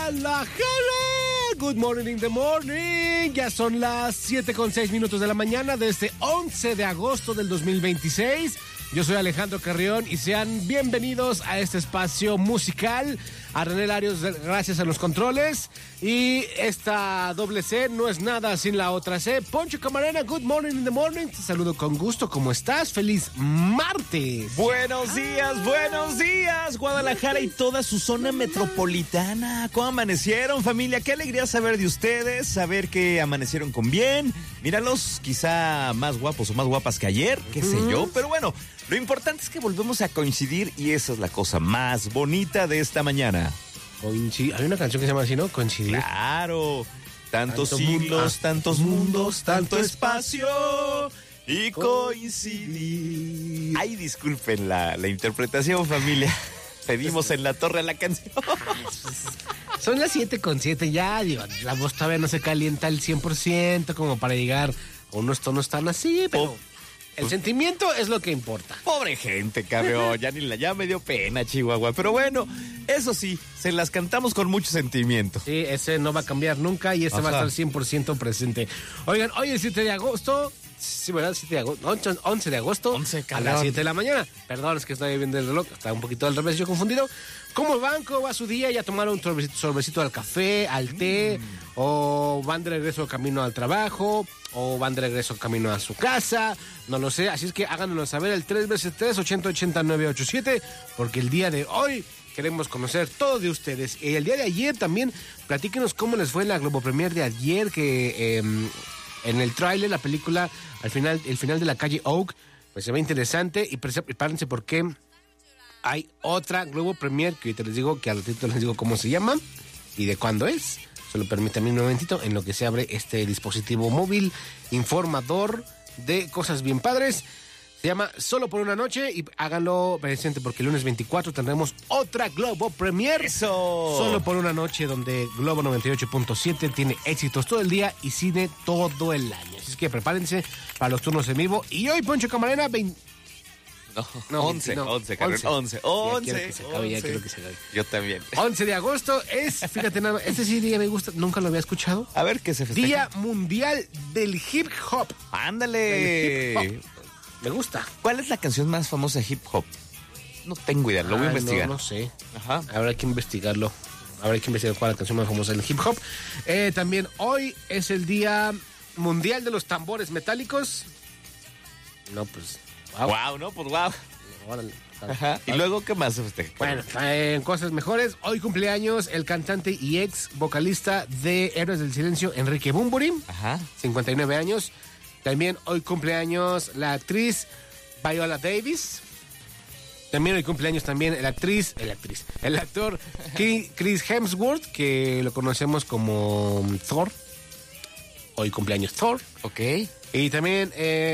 Guadalajara. Good morning in the morning. Ya son las 7:06 de la mañana de este 11 de agosto del 2026. Yo soy Alejandro Carrión y sean bienvenidos a este espacio musical. A René Larios, gracias a los controles. Y esta doble C no es nada sin la otra C. Poncho Camarena, good morning in the morning. Te saludo con gusto. ¿Cómo estás? Feliz martes. Buenos días, Guadalajara y toda su zona metropolitana. ¿Cómo amanecieron, familia? Qué alegría saber de ustedes, saber que amanecieron con bien. Míralos, quizá más guapos o más guapas que ayer, qué sé yo. Pero bueno, lo importante es que volvemos a coincidir y esa es la cosa más bonita de esta mañana. Hay una canción que se llama así, ¿no? Coincidir. Claro. Tantos siglos, tantos mundos, tanto espacio y coincidir. Ay, disculpen la interpretación, familia. Pedimos en la torre la canción. Son las 7:07 ya, digo, la voz todavía no se calienta al 100% como para llegar a unos tonos tan así, pero el sentimiento es lo que importa. Pobre gente, cabrón, ya me dio pena, Chihuahua. Pero bueno, eso sí, se las cantamos con mucho sentimiento. Sí, ese no va a cambiar nunca y ese va a estar 100% presente. Oigan, hoy es 7 de agosto. Sí, ¿verdad? 7 de agosto, 11 de agosto 11, a las 7 de la mañana. Perdón, es que estoy viendo el reloj, está un poquito al revés, yo confundido. ¿Cómo van? ¿Cómo va su día? ¿Ya tomaron un sorbecito al café, al té? ¿O van de regreso camino al trabajo? ¿O van de regreso camino a su casa? No lo sé, así es que háganoslo saber el 3x3 8080-987, porque el día de hoy queremos conocer todo de ustedes. Y el día de ayer también, platíquenos cómo les fue la Globo Premier de ayer, que en el tráiler, la película, el final de La Calle Oak, pues se ve interesante y prepárense porque hay otra Globo Premier que ahorita les digo, que al ratito les digo cómo se llama y de cuándo es. Solo permítanme un momentito en lo que se abre este dispositivo móvil informador de cosas bien padres. Se llama Solo por una noche y háganlo presente porque el lunes 24 tendremos otra Globo Premier. ¡Eso! Solo por una noche donde Globo 98.7 tiene éxitos todo el día y cine todo el año. Así es que prepárense para los turnos en vivo. Y hoy Poncho Camarena 11. Quiero que se acabe. Yo también. 11 de agosto es, fíjate nada, este sí día me gusta, nunca lo había escuchado. A ver qué se festeja. Día Mundial del Hip Hop. Ándale. Del hip hop. Me gusta. ¿Cuál es la canción más famosa de hip hop? No tengo idea, lo voy a investigar. No sé. Ajá. Habrá que investigarlo. Habrá que investigar cuál es la canción más famosa del hip hop. También hoy es el Día Mundial de los Tambores Metálicos. No, pues. Wow, ¿no? Pues wow. Órale. Ajá. ¿Y luego qué más se festeja? Bueno, en cosas mejores, hoy cumpleaños el cantante y ex vocalista de Héroes del Silencio, Enrique Bunbury. Ajá. 59 años. También hoy cumpleaños la actriz Viola Davis. También hoy cumpleaños también el actor Chris Hemsworth, que lo conocemos como Thor. Hoy cumpleaños Thor. Ok. Y también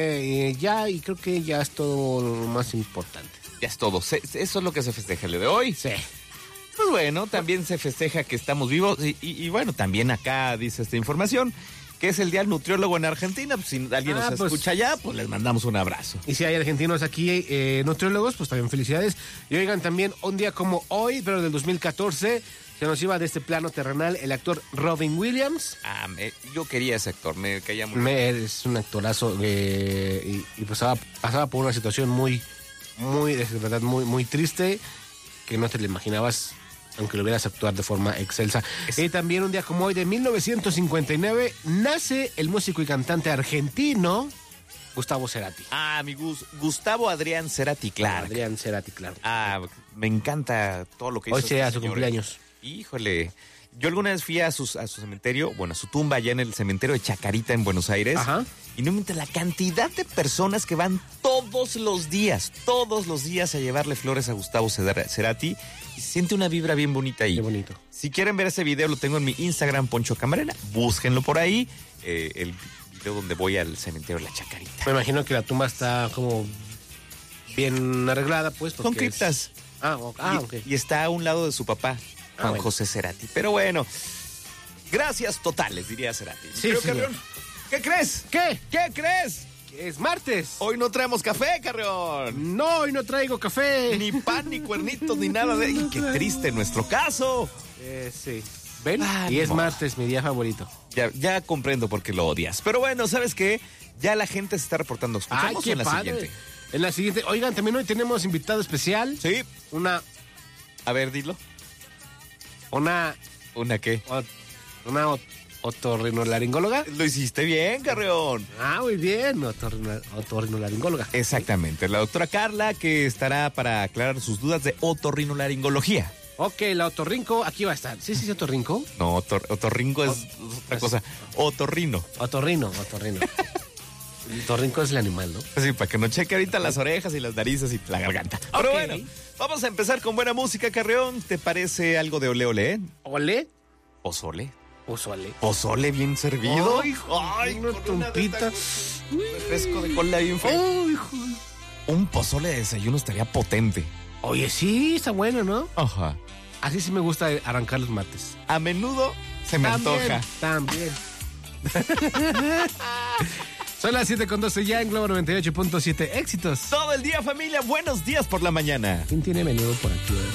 y creo que ya es todo lo más importante. Ya es todo. Eso es lo que se festeja el día de hoy. Sí. Pues bueno, también se festeja que estamos vivos y bueno, también acá dice esta información que es el Día del Nutriólogo en Argentina. Pues si alguien nos escucha allá, pues les mandamos un abrazo. Y si hay argentinos aquí, nutriólogos, pues también felicidades. Y oigan, también un día como hoy, pero del 2014, se nos iba de este plano terrenal el actor Robin Williams. Yo quería ese actor, me caía muy bien. Es un actorazo y pasaba por una situación muy, de verdad, muy triste, que no te lo imaginabas, aunque lo vieras actuar de forma excelsa. Y también un día como hoy, de 1959, nace el músico y cantante argentino Gustavo Cerati. Mi Gustavo Adrián Cerati, claro. Adrián Cerati, claro. Me encanta todo lo que hizo. Hoy sea su cumpleaños. Híjole. Yo alguna vez fui a su cementerio, a su tumba allá en el cementerio de Chacarita en Buenos Aires. Ajá. Y no me miento la cantidad de personas que van todos los días a llevarle flores a Gustavo Cerati. Y se siente una vibra bien bonita ahí. Qué bonito. Si quieren ver ese video, lo tengo en mi Instagram, Poncho Camarena. Búsquenlo por ahí. El video donde voy al cementerio de la Chacarita. Me imagino que la tumba está como bien arreglada, pues. Son criptas. Ok. Y está a un lado de su papá, Juan José Cerati. Pero bueno, gracias totales, diría Cerati. Sí, Carrión. ¿Qué crees? ¿Qué crees? Es martes. Hoy no traemos café, Carrión. No, hoy no traigo café. Ni pan, ni cuernitos, ni nada de... ¡Qué triste nuestro caso! Sí. ¿Ven? Y es no. martes, mi día favorito. Ya comprendo por qué lo odias. Pero bueno, ¿sabes qué? Ya la gente se está reportando. Ay, ¿Escuchamos qué en la padre. siguiente? En la siguiente. Oigan, también hoy tenemos invitado especial. Sí. Una A ver, dilo. ¿Una qué? otorrinolaringóloga? Lo hiciste bien, Carreón. Ah, muy bien, otorrinolaringóloga. Exactamente. La doctora Carla, que estará para aclarar sus dudas de otorrinolaringología. Ok, la otorrinco, aquí va a estar. ¿Sí, otorrinco? No, otorrinco es otra cosa. Otorrino. Otorrino. El otorrinco es el animal, ¿no? Sí, para que no cheque ahorita las orejas y las narices y la garganta. Pero Ok. bueno, vamos a empezar con buena música, Carreón. ¿Te parece algo de ole ole? ¿Ole? Pozole. Pozole. Pozole bien servido. Ay, una trompita. Refresco de cola bien frío. Ay, joder. Un pozole de desayuno estaría potente. Oye, sí, está bueno, ¿no? Ajá. Así sí me gusta arrancar los martes. A menudo se me antoja. También. Son las 7:12 ya en Globo 98.7. Éxitos. Todo el día, familia. Buenos días por la mañana. ¿Quién tiene menudo por aquí?